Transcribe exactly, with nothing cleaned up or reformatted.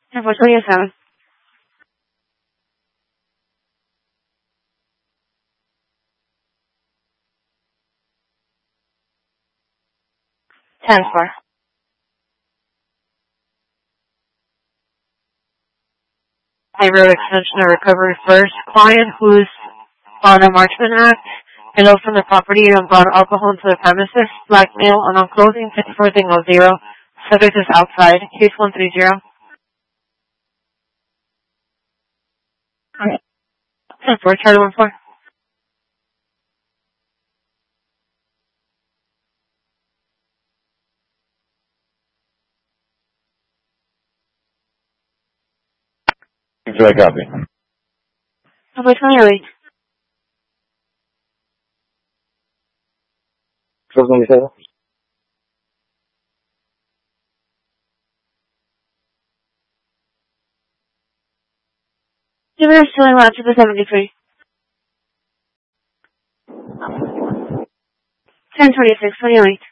ten four twenty-seven. ten four. Neighborhood Extension or Recovery First. Client who's on a Marchman Act, hello from the property and brought alcohol into the premises, blackmail, unknown clothing, fifty-four thing oh zero. Subject is outside, case one three zero. ten four, Charlie one four. Should I copy? Number twenty-eight. twelve ninety-seven? Two minutes to one to the seventy-three. ten twenty-six, twenty-eight.